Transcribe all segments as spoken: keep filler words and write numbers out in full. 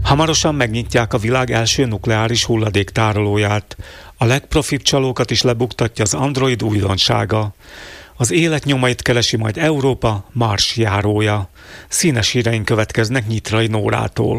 Hamarosan megnyitják a világ első nukleáris hulladéktárolóját. A legprofibb csalókat is lebuktatja az Android újdonsága. Az élet nyomait keresi majd Európa Mars járója. Színes híreink következnek Nyitrai Nórától.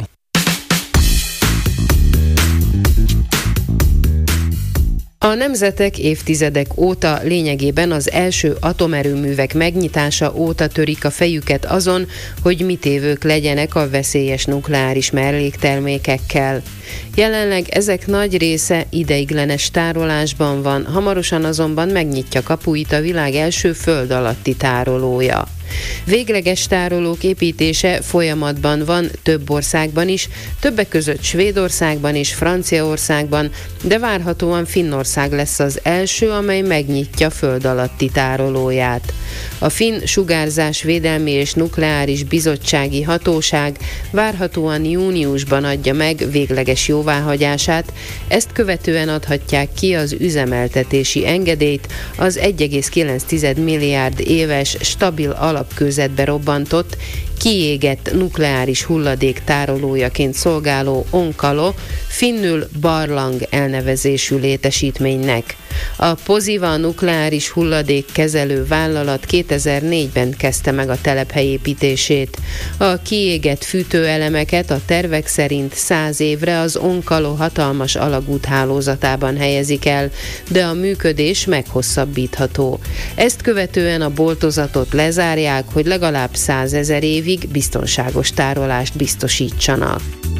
A nemzetek évtizedek óta lényegében az első atomerőművek megnyitása óta törik a fejüket azon, hogy mit évők legyenek a veszélyes nukleáris melléktermékekkel. Jelenleg ezek nagy része ideiglenes tárolásban van, hamarosan azonban megnyitja kapuit a világ első föld alatti tárolója. Végleges tárolók építése folyamatban van több országban is, többek között Svédországban és Franciaországban, de várhatóan Finnország lesz az első, amely megnyitja föld alatti tárolóját. A Finn Sugárzásvédelmi és Nukleáris Bizottsági Hatóság várhatóan júniusban adja meg végleges jóváhagyását, ezt követően adhatják ki az üzemeltetési engedélyt az egy egész kilenc milliárd éves stabil alapkőzetbe robbantott, kiégett nukleáris hulladék tárolójaként szolgáló Onkalo, finnül barlang elnevezésű létesítménynek. A Posiva nukleáris hulladékkezelő vállalat kétezer-négyben kezdte meg a telephely építését. A kiégett fűtőelemeket a tervek szerint száz évre az Onkalo hatalmas alagúthálózatában helyezik el, de a működés meghosszabbítható. Ezt követően a boltozatot lezárják, hogy legalább százezer évig biztonságos tárolást biztosítsanak.